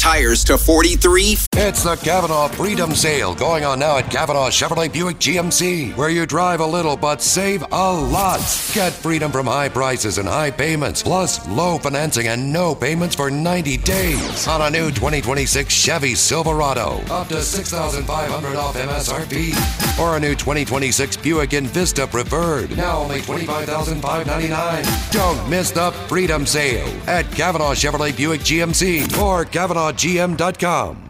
tires to 43. It's the Kavanaugh Freedom Sale going on now at Kavanaugh Chevrolet Buick GMC, where you drive a little but save a lot. Get freedom from high prices and high payments, plus low financing and no payments for 90 days on a new 2026 Chevy Silverado, up to $6,500 off MSRP, or a new 2026 Buick Envista Preferred, now only $25,599. Don't miss the Freedom Sale at Kavanaugh Chevrolet Buick GMC or KavanaughGM.com.